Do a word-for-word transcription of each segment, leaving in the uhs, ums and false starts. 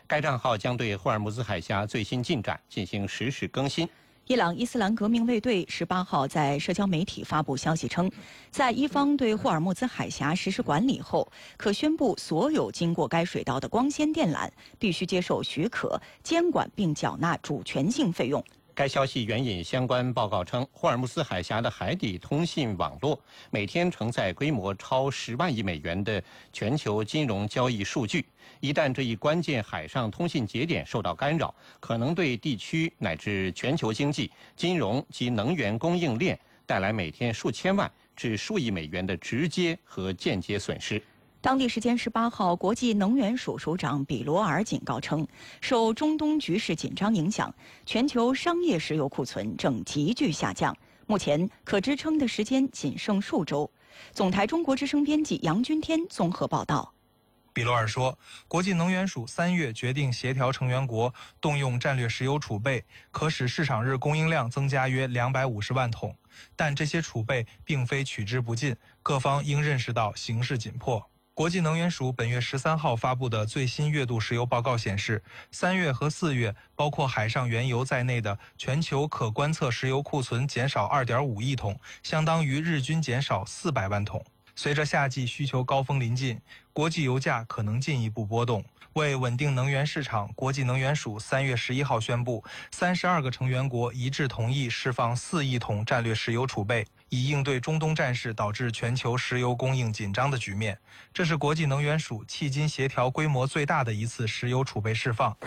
该账号将对霍尔木兹海峡最新进展进行实时更新。 伊朗伊斯兰革命卫队十八号在社交媒体发布消息称，在伊方对霍尔木兹海峡实施管理后，可宣布所有经过该水道的光纤电缆必须接受许可、监管并缴纳主权性费用。 该消息援引相关报告称，霍尔木兹海峡的海底通信网络每天承载规模超十万亿美元的全球金融交易数据。一旦这一关键海上通信节点受到干扰，可能对地区乃至全球经济、金融及能源供应链带来每天数千万至数亿美元的直接和间接损失。 当地时间十八号，国际能源署署长比罗尔警告称，受中东局势紧张影响，全球商业石油库存正急剧下降，目前可支撑的时间仅剩数周。总台中国之声编辑杨君天综合报道。 比罗尔说，国际能源署三月决定协调成员国动用战略石油储备，可使市场日供应量增加约两百五十万桶，但这些储备并非取之不尽，各方应认识到形势紧迫。国际能源署本月十三号发布的最新月度石油报告显示，三月和四月，包括海上原油在内的全球可观测石油库存减少 二点五亿桶，相当于日均减少四百万桶。随着夏季需求高峰临近，国际油价可能进一步波动。为稳定能源市场，国际能源署三月十一号宣布，三十二个成员国一致同意释放四亿桶战略石油储备，以应对中东战事导致全球石油供应紧张的局面。这是国际能源署迄今协调规模最大的一次石油储备释放。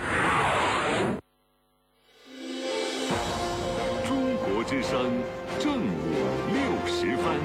中国之声正午六时分。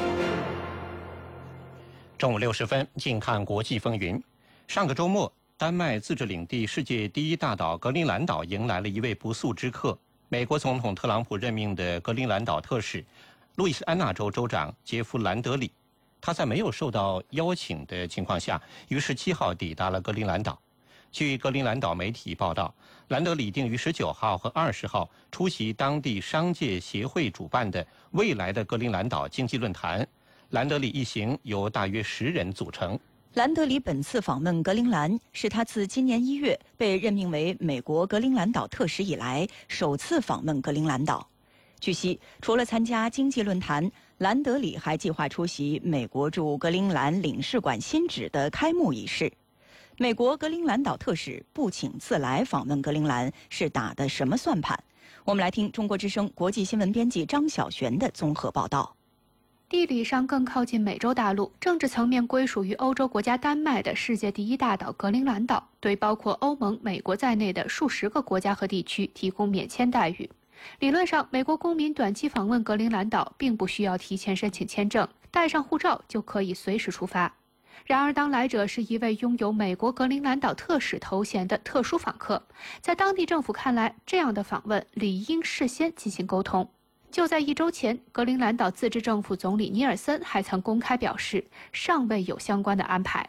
中午六十分，近看国际风云。上个周末，丹麦自治领地世界第一大岛格陵兰岛迎来了一位不速之客——美国总统特朗普任命的格陵兰岛特使、路易斯安那州州长杰夫·兰德里。他在没有受到邀请的情况下，于十七号抵达了格陵兰岛。据格陵兰岛媒体报道，兰德里定于十九号和二十号出席当地商界协会主办的未来的格陵兰岛经济论坛。兰德里一行由大约十人组成。 兰德里本次访问格陵兰，是他自今年一月被任命为美国格陵兰岛特使以来首次访问格陵兰岛。据悉，除了参加经济论坛，兰德里还计划出席美国驻格陵兰领事馆新址的开幕仪式。美国格陵兰岛特使不请自来访问格陵兰，是打的什么算盘？我们来听中国之声国际新闻编辑张晓璇的综合报道。 地理上更靠近美洲大陆，政治层面归属于欧洲国家丹麦的世界第一大岛格陵兰岛，对包括欧盟、美国在内的数十个国家和地区提供免签待遇。理论上，美国公民短期访问格陵兰岛并不需要提前申请签证，带上护照就可以随时出发。然而，当来者是一位拥有美国格陵兰岛特使头衔的特殊访客，在当地政府看来，这样的访问理应事先进行沟通。就在一周前，格陵兰岛自治政府总理尼尔森还曾公开表示，尚未有相关的安排。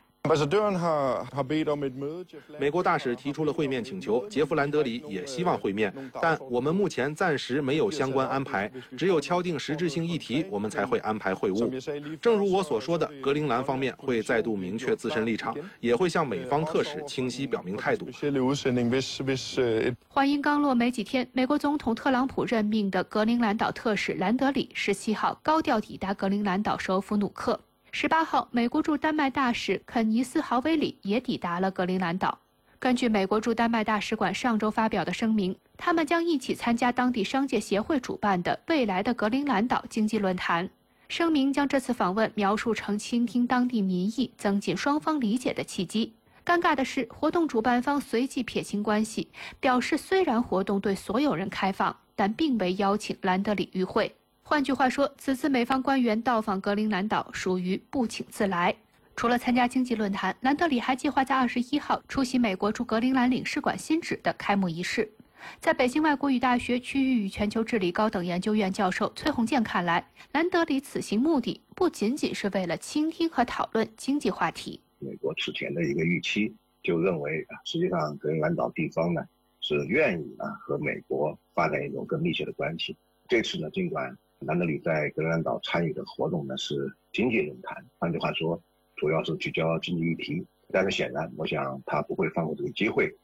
美国大使提出了会面请求，杰夫·兰德里也希望会面，但我们目前暂时没有相关安排，只有敲定实质性议题，我们才会安排会晤。正如我所说的，格陵兰方面会再度明确自身立场，也会向美方特使清晰表明态度。 话音刚落没几天，美国总统特朗普任命的格陵兰岛特使兰德里十七号高调抵达格陵兰岛首府努克。十八号，美国驻丹麦大使肯尼斯·豪维里也抵达了格陵兰岛。根据美国驻丹麦大使馆上周发表的声明，他们将一起参加当地商界协会主办的未来的格陵兰岛经济论坛。声明将这次访问描述成倾听当地民意、增进双方理解的契机。尴尬的是，活动主办方随即撇清关系，表示虽然活动对所有人开放，但并未邀请兰德里与会。换句话说，此次美方官员到访格陵兰岛属于不请自来。除了参加经济论坛，兰德里还计划在二十一号出席美国驻格陵兰领事馆新址的开幕仪式。在北京外国语大学区域与全球治理高等研究院教授崔洪建看来，兰德里此行目的不仅仅是为了倾听和讨论经济话题。 美国此前的一个预期就认为，实际上格陵兰岛地方呢是愿意啊和美国发展一种更密切的关系。这次呢，尽管兰德里在格陵兰岛参与的活动呢是经济论坛，换句话说，主要是聚焦经济议题。但是显然，我想他不会放过这个机会，